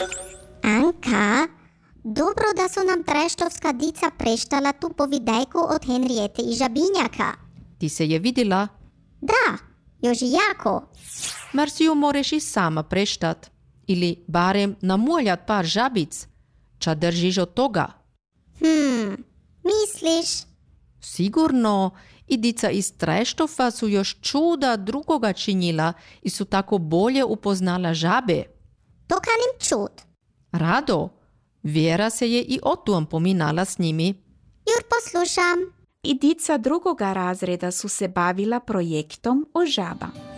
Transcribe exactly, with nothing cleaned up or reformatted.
Anka, dobro da su nam treštovska dica preštala tu povidajku od Henriete i žabinjaka. Ti se je vidjela? Da, još jako. Mar si ju moreš i sama preštat. Ili barem namuljat par žabic. Ča držiš od toga? Hmm, misliš? Sigurno. I dica iz Treštova su još čuda drugoga činila i su tako bolje upoznala žabe. To kanim čut. Rado. Vjera se je i o tom pominala s njimi. Jur poslušam. I dica drugoga razreda su se bavila projektom o žaba.